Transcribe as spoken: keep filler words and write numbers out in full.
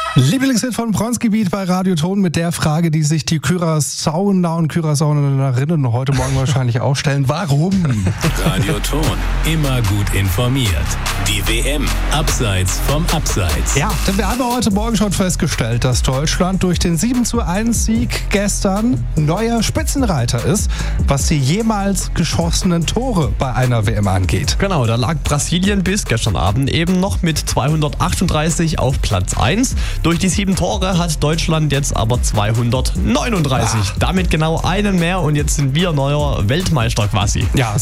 Lieblingshit von Bronzegebiet bei Radio Ton mit der Frage, die sich die Curaçaoer und Curaçaoerinnen heute Morgen wahrscheinlich auch stellen. Warum? Radio Ton, immer gut informiert. Die W M, abseits vom Abseits. Ja, denn wir haben heute Morgen schon festgestellt, dass Deutschland durch den sieben zu eins Sieg gestern neuer Spitzenreiter ist, was die jemals geschossenen Tore bei einer W M angeht. Genau, da lag Brasilien bis gestern Abend eben noch mit zweihundertachtunddreißig auf Platz eins. Durch die sieben Tore hat Deutschland jetzt aber zweihundertneununddreißig. Ach. Damit genau einen mehr und jetzt sind wir neuer Weltmeister quasi. Ja,